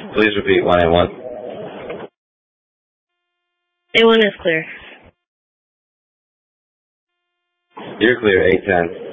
Please repeat 181. A1 is clear. You're clear, 810.